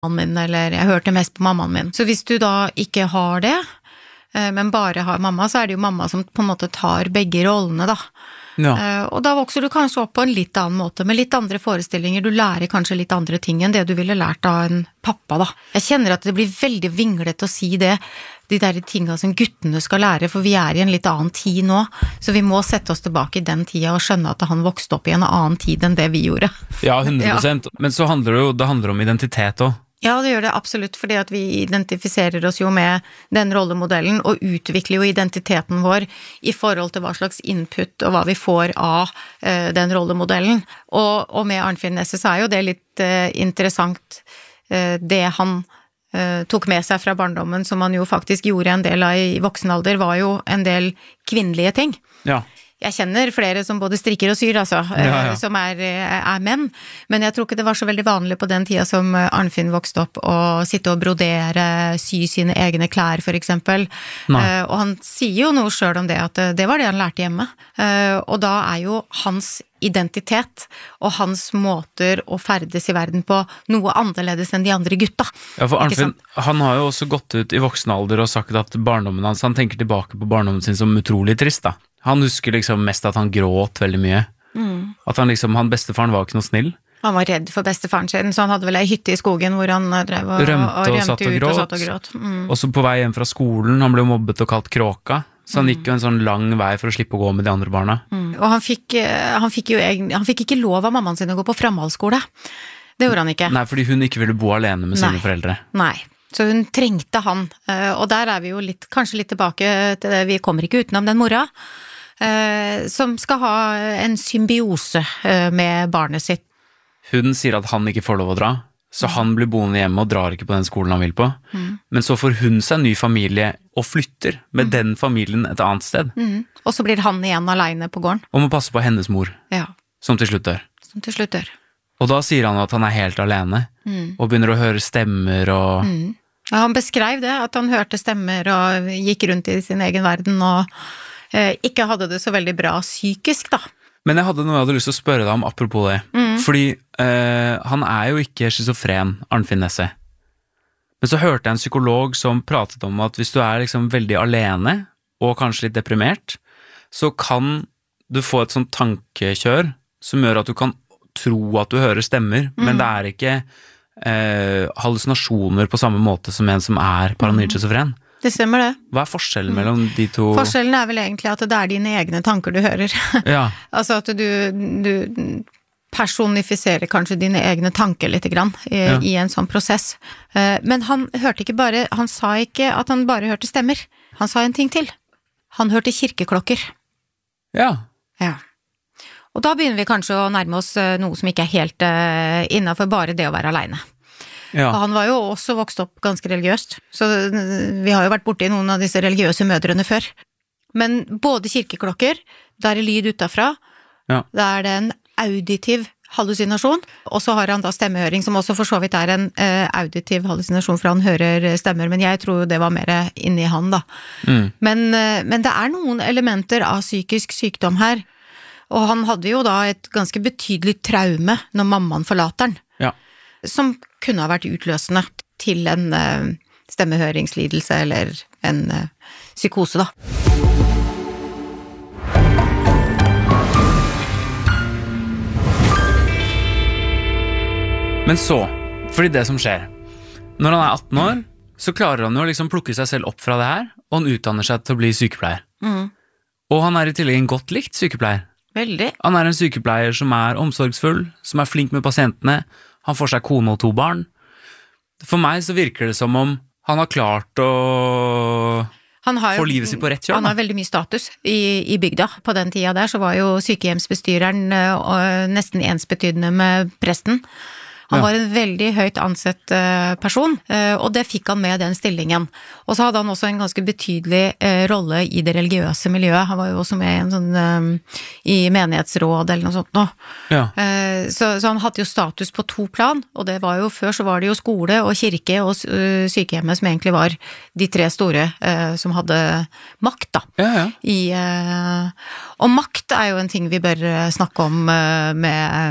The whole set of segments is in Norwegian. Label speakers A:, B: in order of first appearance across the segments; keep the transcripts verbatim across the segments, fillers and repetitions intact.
A: min, eller jeg hørte mest på mammaen min. Så hvis du da ikke har det, men bare har mamma, så er det jo mamma som på en måte tar begge rollene da. Ja. Og da vokser du kanskje opp på en litt annen måte, med litt andre forestillinger, du lærer kanskje litt andre ting enn det du ville lært av en pappa da. Jeg kjenner at det blir veldig vinglet å si det, de der tingene som guttene skal lære, for vi er i en litt annen tid nå, så vi må sette oss tilbake i den tida og skjønne at han vokste opp i en annen tid enn det vi gjorde.
B: Ja, hundre prosent. Ja. Men så handler det jo, det handler om identitet også.
A: Ja, det gjør det absolutt, fordi at vi identifiserer oss jo med den rollemodellen, og utvikler jo identiteten vår i forhold til hva slags input og hva vi får av uh, den rollemodellen. Og, og med Arnfinn Nesset så er jo det litt uh, interessant, uh, det han Uh, tok med seg fra barndommen, som han jo faktisk gjorde en del av i voksen alder, var jo en del kvinnelige ting.
B: Ja.
A: Jeg kjenner flere som både strikker og syr, altså, ja, ja. som er, er menn, men jeg tror ikke det var så veldig vanlig på den tida som Arnfinn vokste opp, å sitte og brodere, sy sine egne klær, for eksempel. Uh, og han sier jo noe selv om det, at det var det han lærte hjemme. Uh, og da er jo hans identitet og hans måter å ferdes i verden på noe annerledes enn de andre gutta.
B: Ja, for Arnfinn, han har jo også gått ut i voksen alder og sagt at barndommen hans, han tenker tilbake på barndommen sin som utrolig trist da. Han husker liksom mest at han gråt veldig mye. Mm. At han liksom, han bestefaren var ikke noe snill.
A: Han var redd for bestefaren sin, så han hadde vel ei hytte i skogen hvor han drev og
B: rømte og,
A: og
B: rømte satt og
A: ut
B: gråt.
A: Og satt og gråt. Mm.
B: Og så på vei hjem fra skolen, han ble mobbet og kalt kråka. Så han gikk jo en sånn lang vei for å slippe å gå med de andre barna.
A: Mm. Og han fikk, han, fikk jo egen, han fikk ikke lov av mammaen sin å gå på framhaldsskole. Det gjorde han ikke.
B: Nei, fordi hun ikke ville bo alene med sine
A: Nei.
B: foreldre.
A: Nei, så hun trengte han. Og der er vi jo litt, kanskje litt tilbake til det, vi kommer ikke utenom den mora, som skal ha en symbiose med barnet sitt.
B: Hun sier at han ikke får lov å dra, så han blir boende hjemme og drar ikke på den skolen han vil på. Mm. Men så får hun seg en ny familie og flytter med mm. den familien et annet sted.
A: Mm. Og så blir han igjen alene på gården.
B: Og må passe på hennes mor,
A: ja.
B: som til slutt dør.
A: Som til slutt dør.
B: Og da sier han at han er helt alene, mm. og begynner å høre stemmer og...
A: Mm. Ja, han beskrev det, at han hørte stemmer og gikk rundt i sin egen verden, og eh, ikke hadde det så veldig bra psykisk da.
B: Men jeg hadde noe jeg hadde lyst til å spørre deg om apropos det. Mm. Fordi eh, han er jo ikke schizofren, Arnfinn Nesset. Men så hørte jeg en psykolog som pratet om at hvis du er liksom veldig alene, og kanskje litt deprimert, så kan du få et sånt tankekjør som gjør at du kan tro at du hører stemmer, mm. men det er ikke eh, hallusinasjoner på samme måte som en som er paranoid schizofren.
A: Det stemmer det.
B: Hva er forskjellen mellom de to?
A: Forskjellen er vel egentlig at det er dine egne tanker du hører.
B: Ja.
A: Altså at du, du personifiserer kanskje dine egne tanker litt grann i, ja. i en sånn prosess. Men han hørte ikke bare, han sa ikke at han bare hørte stemmer. Han sa en ting til. Han hørte kirkeklokker.
B: Ja.
A: Ja. Og da begynner vi kanskje å nærme oss noe som ikke er helt uh, innenfor bare det å være alene. Ja. Og han var jo også vokst opp ganske religiøst, så vi har jo vært borte i noen av disse religiøse mødrene før. Men både kirkeklokker, der er lyd utenfra, ja. der er det en auditiv hallusinasjon, og så har han da stemmehøring, som også for så vidt er en uh, auditiv hallusinasjon, for han hører stemmer, men jeg tror det var mer inni han da. Mm. Men, uh, men det er noen elementer av psykisk sykdom her, og han hadde jo da et ganske betydelig traume når mammaen forlater han.
B: Ja.
A: Som kunne ha vært utløsende til en uh, stemmehøringslidelse eller en uh, psykose da.
B: Men så, fordi det som skjer, når han er atten år, så klarer han jo liksom plukke seg selv opp fra det her, og han utdanner seg til å bli sykepleier. Mm. Og han er i tillegg en godt likt sykepleier.
A: Veldig.
B: Han er en sykepleier som er omsorgsfull, som er flink med pasientene. Han får seg kone og to barn. For meg så virker det som om han har klart å få livet sitt på rett kjør.
A: Han har veldig mye status i, i bygda. På den tida der så var jo sykehjemsbestyreren uh, nesten ensbetydende med presten. Han ja. var en veldig høyt ansett uh, person, uh, og det fikk han med den stillingen. Og så hadde han også en ganske betydelig uh, rolle i det religiøse miljøet. Han var jo også med i en sånn, um, i menighetsråd eller noe sånt nå. Ja. Uh, så, så han hadde jo status på to plan, og det var jo, før så var det jo skole og kirke og uh, sykehjemmet som egentlig var de tre store uh, som hadde makt da.
B: Ja, ja.
A: I, uh, og makt er jo en ting vi bør snakke om uh, med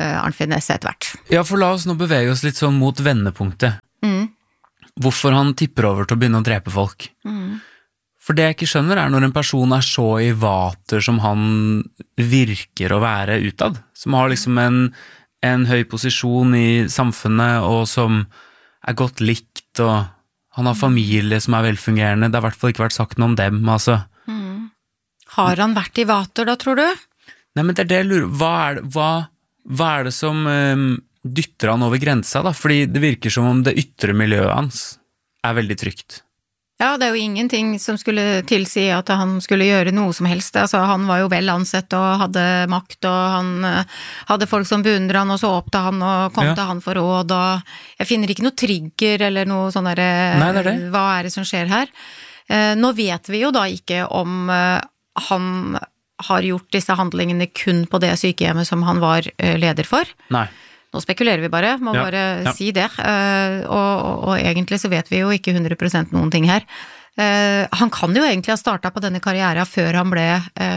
A: Arnfinn Nesse etter hvert.
B: Ja, for la oss nå bevege oss litt sånn mot vendepunktet.
A: Mm.
B: Hvorfor han tipper over til å begynne å drepe folk.
A: Mm.
B: For det jeg ikke skjønner er når en person er så i vater som han virker å være utad, som har liksom en, en høy posisjon i samfunnet, og som er godt likt, og han har familie som er velfungerende, det har i hvert fall ikke vært sagt noe om dem, altså.
A: Mm. Har han vært i vater da, tror du?
B: Nei, men det er det jeg lurer, hva er det, hva, hva er det som um, dytter han over grensa da? Fordi det virker som om det ytre miljøet hans er veldig trygt.
A: Ja, det er jo ingenting som skulle tilsi at han skulle gjøre noe som helst. Altså, han var jo vel ansett og hadde makt, og han uh, hadde folk som beundret han, og så opp til han og kom ja. til han for råd, og jeg finner ikke noe trigger eller noe sånn der,
B: Nei, det er det.
A: Hva er det som skjer her? Uh, nå vet vi jo da ikke om uh, han har gjort disse handlingene kun på det sykehjemmet som han var uh, leder for.
B: Nei.
A: Nå spekulerer vi bare, må ja, bare ja. si det, uh, og, og, og egentlig så vet vi jo ikke hundre prosent noen ting her. Uh, han kan jo egentlig ha startet på denne karrieren før han ble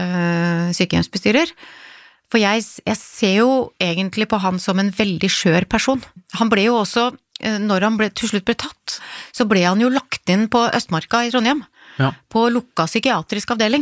A: uh, sykehjemsbestyrer, for jeg, jeg ser jo egentlig på han som en veldig skjør person. Han ble jo også, uh, når han ble, til slutt ble tatt, så ble han jo lagt inn på Østmarka i Trondheim,
B: ja.
A: på lukka psykiatrisk avdeling.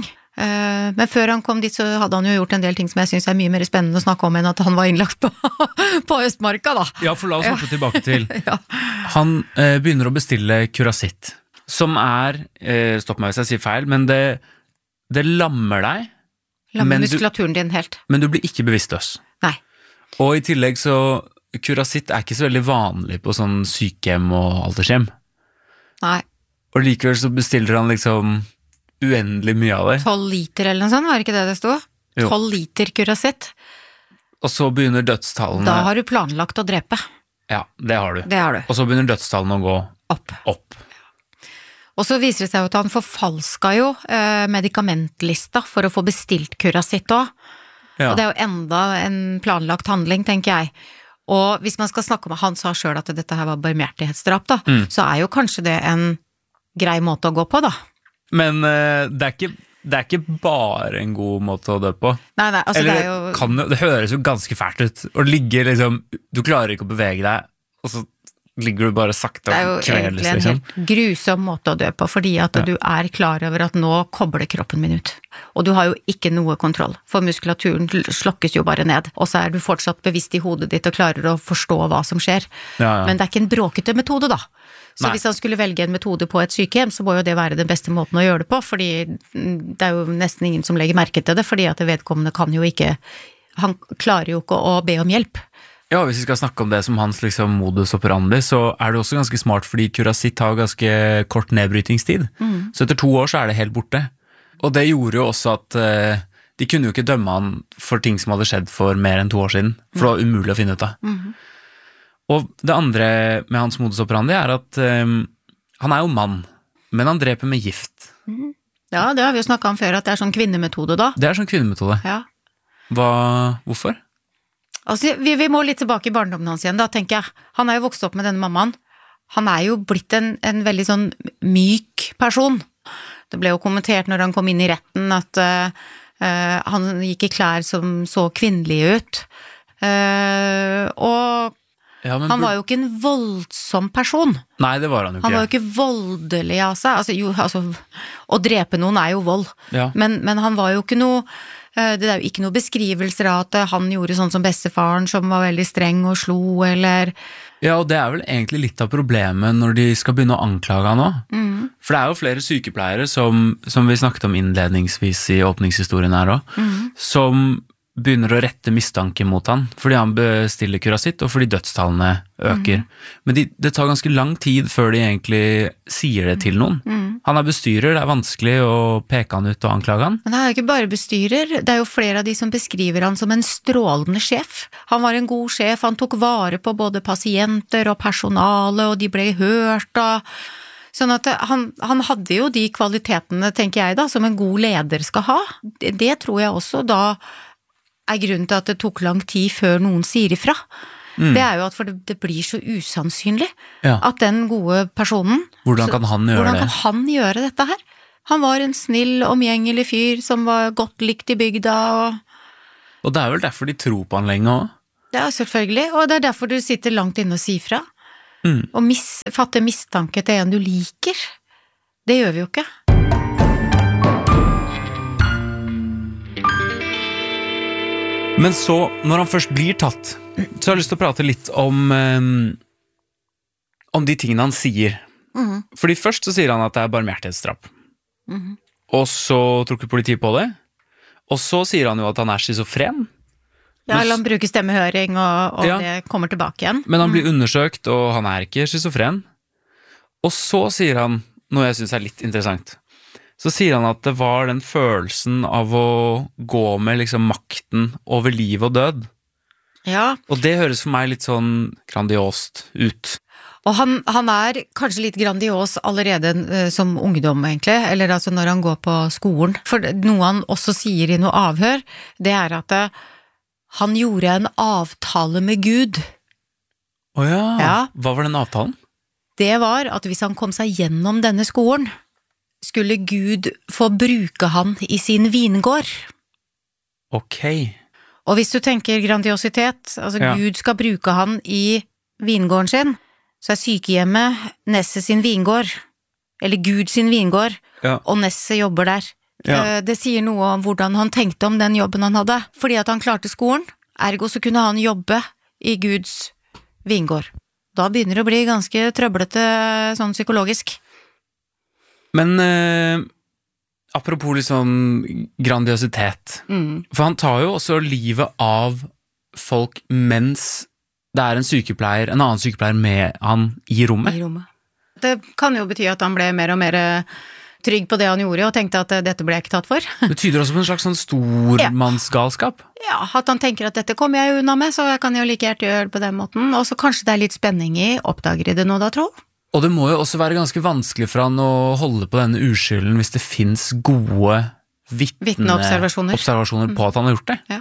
A: Men før han kom dit så hadde han jo gjort en del ting som jeg synes er mye mer spennende å snakke om enn at han var innlagt på, på Østmarka da.
B: Ja, for la oss hoppe ja. tilbake til.
A: ja.
B: Han eh, begynner å bestille Curasitt, som er, eh, stopp meg hvis jeg sier feil, men det, det lammer deg.
A: Lammer muskulaturen din helt.
B: Men du blir ikke bevisstløs.
A: Nei.
B: Og i tillegg så, Curasitt er ikke så veldig vanlig på sånn sykehjem og aldershjem.
A: Nei.
B: Og likevel så bestiller han liksom uendelig mye av det.
A: tolv liter eller noe sånt, var det ikke det det stod? tolv liter Curasitt.
B: Og så begynner dødstallene...
A: Da har du planlagt å drepe.
B: Ja, det har du.
A: Det har du.
B: Og så begynner dødstallene å gå
A: opp.
B: opp.
A: Og så viser det seg at han forfalska jo eh, medikamentlista for å få bestilt Curasitt også. Ja. Og det er jo enda en planlagt handling, tenker jeg. Og hvis man skal snakke om, han sa selv at dette her var barmhjertighetsdrap da, mm. så er jo kanskje det en grei måte å gå på da.
B: Men uh, det, er ikke, det er ikke bare en god måte å dø på.
A: Nei, nei, altså
B: Eller,
A: det er jo...
B: Kan, det høres jo ganske fælt ut. Å ligge liksom, du klarer ikke å bevege deg, og så ligger du bare sakte og kveles.
A: Det er jo egentlig en liksom. helt grusom måte å dø på, fordi at ja. du er klar over at nå kobler kroppen min ut. Og du har jo ikke noe kontroll, for muskulaturen slokkes jo bare ned. Og så er du fortsatt bevisst i hodet ditt og klarer å forstå hva som skjer.
B: Ja, ja.
A: Men det er ikke en bråkete metode da. Så Nei. hvis han skulle velge en metode på et sykehjem, så må jo det være den beste måten å gjøre det på, fordi det er jo nesten ingen som legger merke til det, fordi at vedkommende kan jo ikke, han klarer jo ikke å be om hjelp.
B: Ja, hvis vi skal snakke om det som hans liksom, modus operandi, så er det også ganske smart, fordi Curasitt har ganske kort nedbrytingstid. Mm. Så etter to år så er det helt borte. Og det gjorde jo også at uh, de kunne jo ikke dømme han for ting som hadde skjedd for mer enn to år siden, for det var umulig å finne ut av. Mm. Og det andre med hans modus operandi er at um, han er jo mann, men han dreper med gift.
A: Mm. Ja, det har vi jo snakket om før, at det er sånn kvinnemetode da.
B: Det er sånn kvinnemetode.
A: Ja.
B: Hva, hvorfor?
A: Altså, vi, vi må litt tilbake i barndommen hans igjen da, tenker jeg. Han er jo vokst opp med denne mammaen. Han er jo blitt en, en veldig sånn myk person. Det ble jo kommentert når han kom inn i retten at uh, uh, han gikk i klær som så kvinnelige ut. Uh, og ja, han var jo ikke en voldsom person.
B: Nei, det var han jo ikke.
A: Han var jo ikke voldelig av seg. Altså, jo, altså, å drepe noen er jo vold.
B: Ja.
A: Men, men han var jo ikke noe, det er jo ikke noe beskrivelser av at han gjorde sånn som bestefaren, som var veldig streng og slo, eller...
B: Ja, og det er vel egentlig litt av problemet når de skal begynne å anklage han også.
A: Mm.
B: For det er jo flere sykepleiere som, som vi snakket om innledningsvis i åpningshistorien her også, mm. som begynner å rette mistanke mot han, fordi han bestiller Curasitt, og fordi dødstallene øker. Mm. Men de, det tar ganske lang tid før de egentlig sier det til noen. Mm. Han er bestyrer, det er vanskelig å peke han ut og anklage han.
A: Men han er jo ikke bare bestyrer, det er jo flere av de som beskriver han som en strålende sjef. Han var en god sjef, han tok vare på både pasienter og personale, og de ble hørt, og... Sånn at han, han hadde jo de kvalitetene, tenker jeg da, som en god leder skal ha. Det, det tror jeg også da er grunnen til at det tok lang tid før noen sier ifra. Mm. Det er jo at for det, det blir så usannsynlig ja. At den gode personen...
B: Hvordan kan han gjøre
A: hvordan
B: det?
A: Hvordan kan han gjøre dette her? Han var en snill, omgjengelig fyr som var godt likt i bygda. Og,
B: og det er vel derfor de tror på han lenge også?
A: Ja, selvfølgelig, og det er derfor du sitter langt inne og sier fra. Mm. Og mis, fatte mistanke til en du liker. Det gjør vi jo ikke.
B: Men så, når han først blir tatt, så har jeg lyst til å prate litt om um, om de tingene han sier. Mm. Fordi først så sier han at det er barmhjertighetsdrap. Mm. Og så tror ikke politiet på det. Og så sier han jo at han er schizofren.
A: Ja, eller han bruker stemmehøring, og, og ja. Det kommer tilbake igjen.
B: Men han blir undersøkt, og han er ikke schizofren. Og så sier han, noe jeg synes er litt interessant, så sier han at det var den følelsen av å gå med liksom makten over liv og død.
A: Ja.
B: Og det høres for meg litt sånn grandiost ut.
A: Og han, han er kanskje litt grandios allerede uh, som ungdom, egentlig, eller altså når han går på skolen. For noe han også sier i noe avhør, det er at uh, han gjorde en avtale med Gud.
B: Å ja. ja, hva var den avtalen?
A: Det var at hvis han kom seg gjennom denne skolen, skulle Gud få bruke han i sin vingård.
B: Ok.
A: Og hvis du tenker grandiositet, altså ja. Gud skal bruke han i vingården sin, så er sykehjemmet Nesset sin vingård, eller Gud sin vingård, ja. Og Nesset jobber der. Ja. Det sier noe om hvordan han tenkte om den jobben han hadde, fordi at han klarte skolen, ergo så kunne han jobbe i Guds vingård. Da begynner det å bli ganske trøblete sånn psykologisk.
B: Men eh, apropos litt sånn grandiositet, mm. for han tar jo også livet av folk mens det er en sykepleier, en annen sykepleier med han i rommet.
A: I rommet. Det kan jo bety at han ble mer og mer trygg på det han gjorde, og tenkte at dette ble jeg ikke tatt for.
B: Det tyder også på en slags sånn stormannsgalskap.
A: Ja, at han tenker at dette kommer jeg unna med, så jeg kan jo like gjerne gjøre det på den måten, og så kanskje det er litt spenning i, oppdager de det nå da, tro?
B: Og det må jo også være ganske vanskelig for han å holde på denne uskylden hvis det finnes gode vitneobservasjoner observasjoner på at han har gjort det.
A: Ja.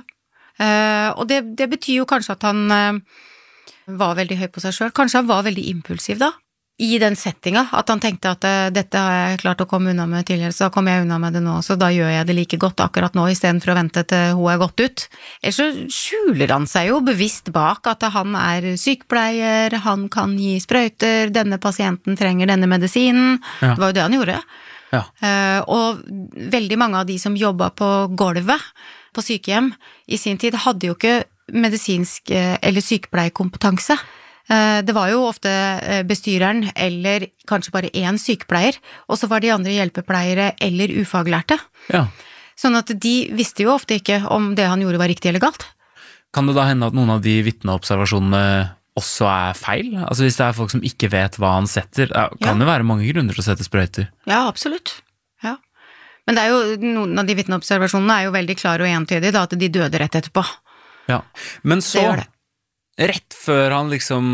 A: Uh, og det, det betyr jo kanskje at han uh, var veldig høy på seg selv. Kanskje han var veldig impulsiv da, i den settinga, at han tenkte at uh, dette har jeg klart å komme unna med tidligere, så kommer jeg unna med det nå, så da gjør jeg det like godt akkurat nå, i stedet for å vente til hun er gått ut. Ellers så skjuler han seg jo bevisst bak at han er sykepleier, han kan gi sprøyter, denne pasienten trenger denne medisinen. Ja. Det var jo det han gjorde.
B: Ja.
A: Uh, og veldig mange av de som jobbet på gulvet på sykehjem i sin tid hadde jo ikke medisinsk uh, eller sykepleiekompetanse. Det var jo ofte bestyreren eller kanskje bare én sykepleier, og så var de andre hjelpepleiere eller ufaglærte.
B: Ja.
A: Sånn at de visste jo ofte ikke om det han gjorde var riktig eller galt.
B: Kan det da hende at noen av de vitneobservasjonene også er feil? Altså hvis det er folk som ikke vet hva han setter, kan ja. Det være mange grunner til å sette sprøyter?
A: Ja, absolutt. Ja. Men det er jo, noen av de vitneobservasjonene er jo veldig klare og entydige, da, at de døde rett etterpå.
B: Ja, men så... Rett før han liksom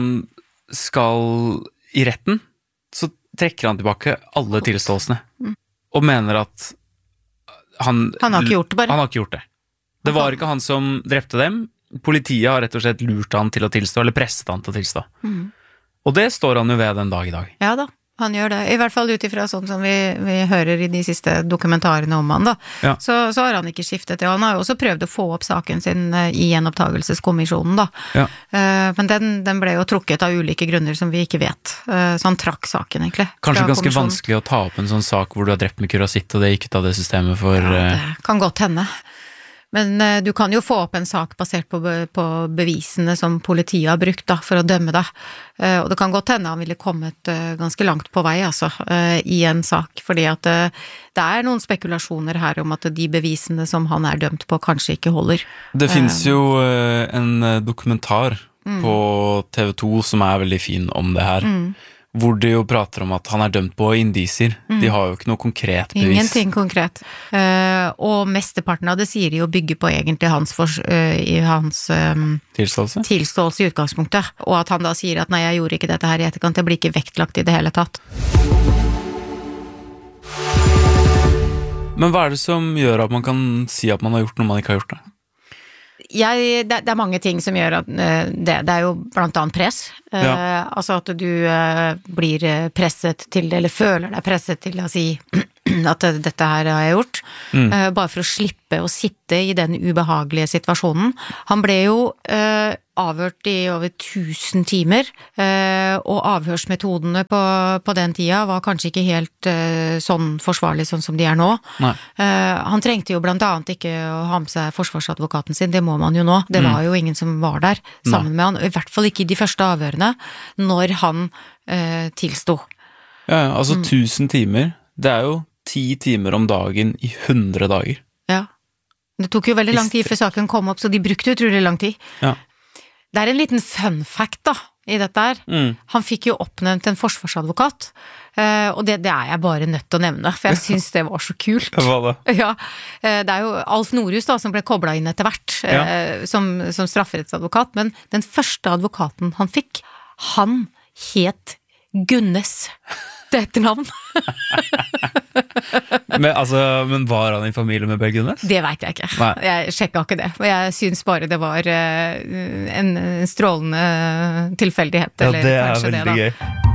B: skal i retten, så trekker han tilbake alle tilståelsene. Mm. Og mener at han...
A: Han har ikke gjort det bare.
B: Han har ikke gjort det. Det var ikke han som drepte dem. Politiet har rett og slett lurt han til å tilstå, eller presset han til å tilstå. Mm. Og det står han jo ved den dag i dag.
A: Ja da. Han gjør det, i hvert fall utifra sånn som vi, vi hører i de siste dokumentarene om han da, ja. så, så har han ikke skiftet det, og han har jo også prøvd å få opp saken sin i gjenopptagelseskommisjonen da,
B: ja.
A: uh, men den, den ble jo trukket av ulike grunner som vi ikke vet, uh, så han trakk saken egentlig.
B: Kanskje ganske vanskelig å ta opp en sånn sak hvor du har drept med kurasitt, og det gikk ut av det systemet for...
A: Ja, det kan godt hende. Men uh, du kan jo få opp en sak basert på, be, på bevisene som politiet har brukt da, for å dømme deg. Uh, og det kan godt hende han ville kommet uh, ganske langt på vei altså, uh, i en sak, fordi at uh, det er noen spekulasjoner her om at de bevisene som han er dømt på kanskje ikke holder.
B: Det finnes jo uh, en dokumentar mm. på T V to som er veldig fin om det her. Mm. Hvor de jo prater om at han er dømt på indisier. Mm. De har jo ikke noe konkret bevis.
A: Ingenting konkret. Uh, og mesteparten av det sier de jo bygger på egentlig hans, for, uh, i hans um,
B: tilståelse?
A: tilståelse i utgangspunktet. Og at han da sier at nei, jeg gjorde ikke dette her i etterkant, det blir ikke vektlagt i det hele tatt.
B: Men hva er det som gjør at man kan si at man har gjort noe man ikke har gjort det?
A: Jeg, det, det er mange ting som gjør at uh, det, det er jo blant annet press. Uh, ja. Altså at du uh, blir presset til, eller føler deg presset til å si at dette her har jeg gjort. Mm. Uh, bare for å slippe å sitte i den ubehagelige situasjonen. Han ble jo uh, avhørt i over tusen timer, og avhørsmetodene på, på den tida var kanskje ikke helt sånn forsvarlig sånn som de er nå.
B: Nei.
A: Han trengte jo blant annet ikke å ha med seg forsvarsadvokaten sin, det må man jo nå. Det var jo ingen som var der sammen med han, i hvert fall ikke i de første avhørene, når han eh, tilsto.
B: Ja, altså mm. tusen timer, det er jo ti timer om dagen i hundre dager.
A: Ja, det tok jo veldig lang tid før saken kom opp, så de brukte utrolig lang tid.
B: Ja.
A: Det er en liten fun fact da, i dette her. Mm. Han fikk jo oppnevnt en forsvarsadvokat, og det, det er jeg bare nødt til å nevne, for jeg synes det var så kult.
B: Hva da?
A: Ja, det er jo Alf Norhus da, som ble koblet inn etter hvert, ja. som, som strafferettsadvokat, men den første advokaten han fikk, han het Gunnes. Det er et navn.
B: men, altså, men var han i familie med Bell Gunnes?
A: Det vet jeg ikke. Nei. Jeg sjekket ikke det. Men jeg synes bare det var uh, en strålende tilfeldighet.
B: Ja,
A: eller
B: det er
A: kanskje
B: veldig
A: det,
B: gøy.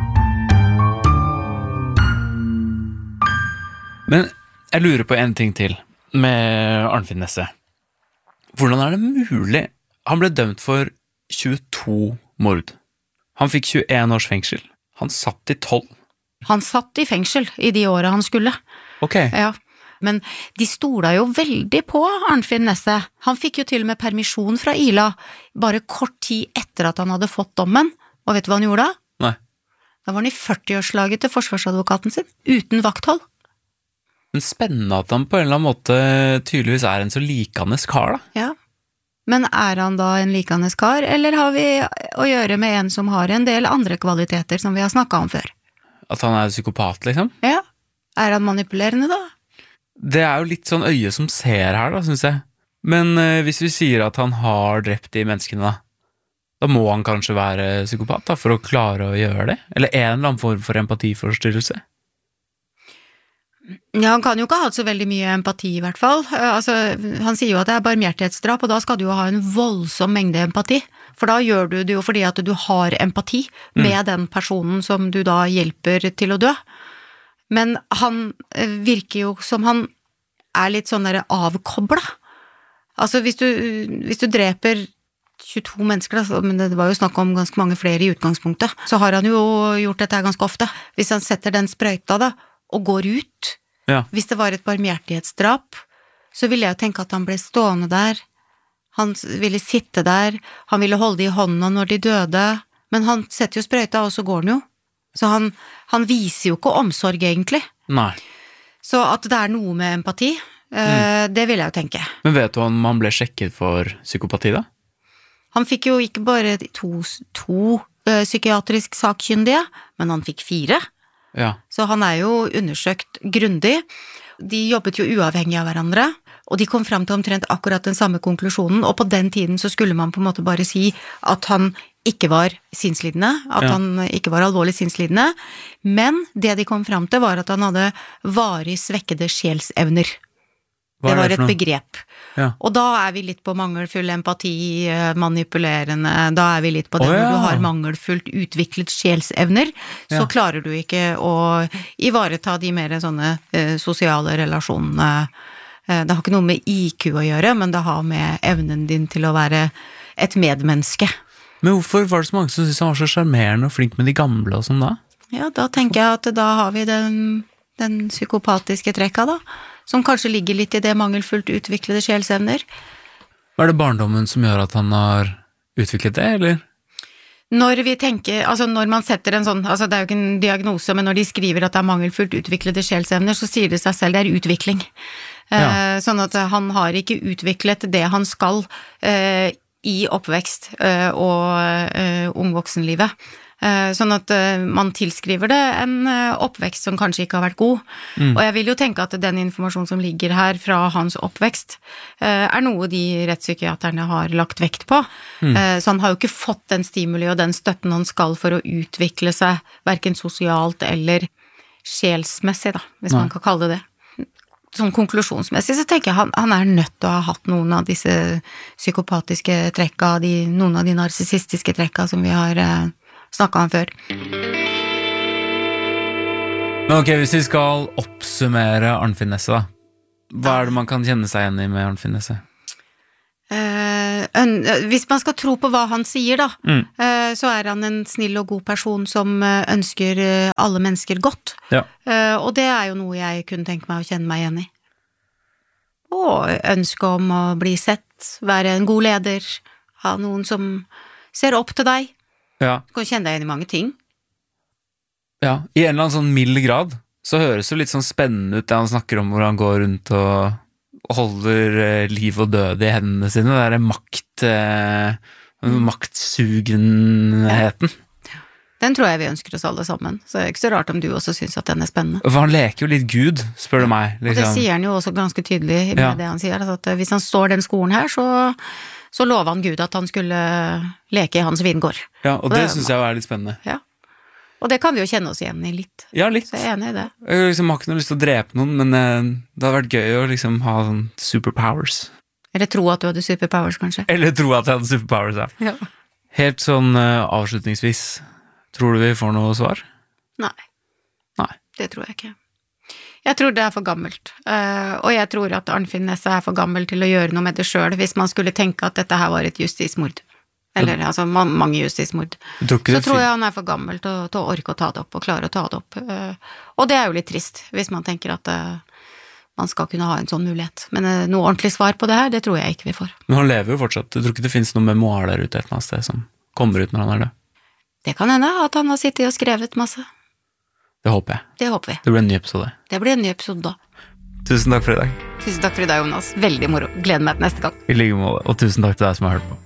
B: Men jeg lurer på en ting til med Arnfinn Nesse. Hvordan er det mulig? Han ble dømt for tjueto mord. Han fikk tjueen års fengsel. Han satt i tolv.
A: Han satt i fengsel i de årene han skulle.
B: Ok.
A: Ja, men de stola jo veldig på Arnfinn Nesse. Han fikk jo til og med permisjon fra Ila, bare kort tid etter at han hadde fått dommen. Og vet du hva han gjorde da?
B: Nei.
A: Da var han i førti-årslaget til forsvarsadvokaten sin, uten vakthold.
B: Men spennende at han på en eller annen måte tydeligvis er en så likende kar da.
A: Ja, men er han da en likende kar, eller har vi å gjøre med en som har en del andre kvaliteter som vi har snakket om før?
B: At han er psykopat, liksom?
A: Ja. Er han manipulerende, da?
B: Det er jo litt sånn øye som ser her, da, synes jeg. Men eh, hvis vi sier at han har drept de menneskene, da, da må han kanskje være psykopat, da, for å klare å gjøre det? Eller en eller annen form for empatiforstyrrelse?
A: Ja, han kan jo ikke ha hatt så veldig mye empati, i hvert fall. Altså, han sier jo at det er barmhjertighetsdrap, og da skal du jo ha en voldsom mengde empati. For da gjør du det jo fordi at du har empati med mm. den personen som du da hjelper til å dø. Men han virker jo som han er litt sånn der avkoblet. Altså, hvis du, hvis du dreper tjueto mennesker, da, men det var jo snakk om ganske mange flere i utgangspunktet, så har han jo gjort dette ganske ofte. Hvis han setter den sprøyta da, og går ut,
B: ja.
A: Hvis det var et barmhjertighetsdrap, så ville jeg jo tenke at han ble stående der, han ville sitte der, han ville holde det i hånda når de døde, men han setter jo sprøyta, og så går han jo. Så han, han viser jo ikke omsorg egentlig.
B: Nei.
A: Så at det er noe med empati, mm. det vil jeg jo tenke.
B: Men vet du om han ble sjekket for psykopati da?
A: Han fikk jo ikke bare to, to uh, psykiatrisk sakkyndige, men han fikk fire.
B: Ja.
A: Så han er jo undersøkt grundig. De jobbet jo uavhengig av hverandre, og de kom frem til omtrent akkurat den samme konklusjonen, og på den tiden så skulle man på en måte bare si at han ikke var sinnslidende, at ja. Han ikke var alvorlig sinnslidende, men det de kom frem til var at han hadde varig svekkede sjelsevner. Det var et begrep.
B: Ja.
A: Og da er vi litt på mangelfull empati, manipulerende, da er vi litt på det.
B: Oh, ja.
A: Når du har mangelfullt utviklet sjelsevner, så ja. Klarer du ikke å ivareta de mer sånne eh, sosiale relasjonene. Eh, det har ikke noe med I Q å gjøre, men det har med evnen din til å være et medmenneske.
B: Men hvorfor var det så mange som synes han var så charmerende og flink med de gamle og sånn da?
A: Ja, da tenker jeg at da har vi den, den psykopatiske trekka da, som kanskje ligger litt i det mangelfullt utviklede sjelsevner.
B: Er det barndommen som gjør at han har utviklet det, eller?
A: Når vi tenker, altså når man setter en sånn, altså det er jo ikke en diagnose, men når de skriver at det er mangelfullt utviklede sjelsevner, så sier det seg selv, det er utvikling. Ja. Eh, sånn at han har ikke utviklet det han skal eh, i oppvekst eh, og eh, ungvoksenlivet. Sånn at man tilskriver det en oppvekst som kanskje ikke har vært god. Mm. Og jeg vil jo tenke at den informasjonen som ligger her fra hans oppvekst er noe de rettspsykiaterne har lagt vekt på. Mm. Så han har jo ikke fått den stimuli og den støtten han skal for å utvikle seg, hverken sosialt eller sjelsmessig, da, hvis Nei. Man kan kalle det det. Sånn konklusjonsmessig så tenker jeg han, han er nødt til å ha hatt noen av disse psykopatiske trekka, de, noen av de narsissistiske trekka som vi har snakket om før.
B: Men ok, hvis vi skal oppsummere Arnfinn Nesse da, hva er det man kan kjenne seg igjen i med Arnfinn Nesse?
A: Eh, hvis man skal tro på hva han sier da,
B: mm.
A: så er han en snill og god person som ønsker alle mennesker godt.
B: Ja.
A: Og det er jo noe jeg kunne tenke meg å kjenne meg igjen i. Og ønske om å bli sett, være en god leder, ha noen som ser opp til deg.
B: Ja.
A: Du kan kjenne deg igjen i mange ting.
B: Ja, i en eller annen sånn mild grad, så høres det litt sånn spennende ut det han snakker om, hvor han går rundt og holder eh, liv og død i hendene sine, det er makt, eh, maktsugenheten.
A: Ja. Den tror jeg vi ønsker oss alle sammen, så det er ikke så rart om du også synes at den er spennende.
B: For han leker jo litt Gud, spør du meg. Liksom.
A: Og det sier han jo også ganske tydelig med ja. det han sier, altså at hvis han står den skolen her, så, så lover han Gud at han skulle leke i hans vingård.
B: Ja, og det, det synes jeg jo er litt spennende.
A: Ja. Og det kan vi jo kjenne oss igjen i litt.
B: Ja, litt.
A: Så jeg er enig i det.
B: Jeg liksom, har ikke noe lyst til å drepe noen, men eh, det hadde vært gøy å liksom ha sånn superpowers.
A: Eller tro at du hadde superpowers, kanskje.
B: Eller tro at jeg hadde superpowers, ja.
A: ja.
B: Helt sånn uh, avslutningsvis, tror du vi får noe svar?
A: Nei.
B: Nei.
A: Det tror jeg ikke. Jeg tror det er for gammelt. Uh, og jeg tror at Arnfinn Nesse er for gammel til å gjøre noe med det selv, hvis man skulle tenke at dette her var et justismord. Eller altså mange justismord. Så tror jeg han er for gammel til, til å orke å ta det opp, og klare å ta det opp. Og det er jo litt trist, hvis man tenker at man skal kunne ha en sånn mulighet. Men noe ordentlig svar på det her, det tror jeg ikke vi får.
B: Men han lever jo fortsatt. Du tror ikke det finnes noen memoir der ute et eller annet sted som kommer ut når han er død?
A: Det kan hende at han har sittet og skrevet masse.
B: Det håper jeg.
A: Det håper vi.
B: Det blir en ny episode.
A: Det blir en ny episode da.
B: Tusen takk for i dag.
A: Tusen takk for i dag, Jonas. Veldig moro. Gleder meg til neste gang.
B: I like måte, og tusen takk til deg som har hørt på.